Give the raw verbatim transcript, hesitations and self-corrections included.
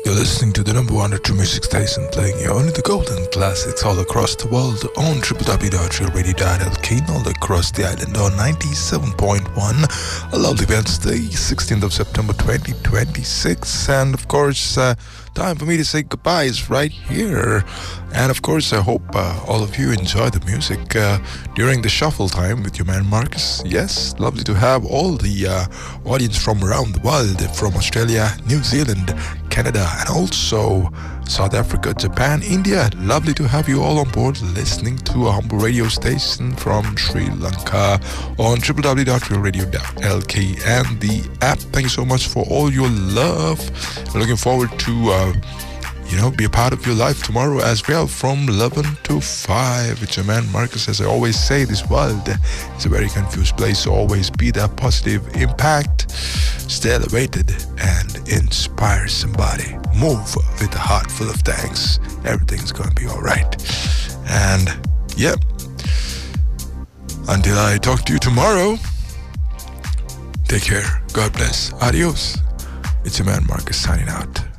You're listening to the number one true music station playing you only the golden classics all across the world on w w w dot real radio dot l k and all across the island on ninety-seven point one. A lovely Wednesday, sixteenth of September twenty twenty-six. And of course, uh, time for me to say goodbyes right here. And of course, I hope uh, all of you enjoy the music uh, during the shuffle time with your man Marcus. Yes, lovely to have all the uh, audience from around the world, from Australia, New Zealand, Canada, and also South Africa, Japan, India. Lovely to have you all on board listening to a humble radio station from Sri Lanka on w w w dot real radio dot l k and the app. Thank you so much for all your love. I'm looking forward to uh, you know, be a part of your life tomorrow as well from eleven to five. It's your man Marcus. As I always say, this world is a very confused place, so always be that positive impact. Stay elevated and inspire somebody. Move with a heart full of thanks. Everything's gonna be alright. And yeah, until I talk to you tomorrow, take care. God bless. Adios. It's your man Marcus signing out.